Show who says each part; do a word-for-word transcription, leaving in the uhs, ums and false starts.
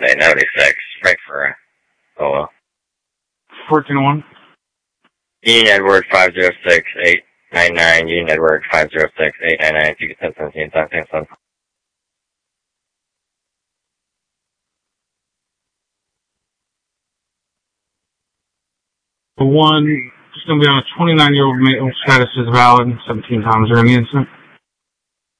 Speaker 1: Monday, ninety-six, Frank for Polo.
Speaker 2: fourteen oh one.
Speaker 1: Union Edward five zero six eight nine nine, Union Edward five zero six eight nine nine, two ten seventeen, talk to son.
Speaker 2: The one, just going to be on a twenty-nine-year-old male, status is valid, seventeen times during the incident.